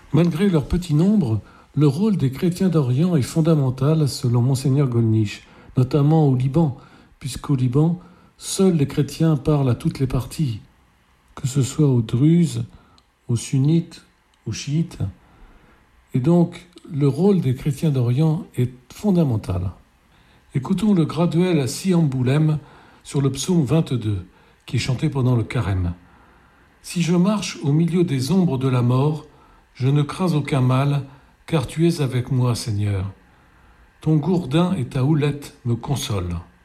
Malgré leur petit nombre, le rôle des chrétiens d'Orient est fondamental selon Monseigneur Gollnisch, notamment au Liban, puisqu'au Liban, seuls les chrétiens parlent à toutes les parties, que ce soit aux druzes, aux sunnites, aux chiites. Et donc, le rôle des chrétiens d'Orient est fondamental. Écoutons le graduel à Siamboulem sur le psaume 22, qui est chanté pendant le carême. Si je marche au milieu des ombres de la mort, je ne crains aucun mal, car tu es avec moi, Seigneur. Ton gourdin et ta houlette me consolent.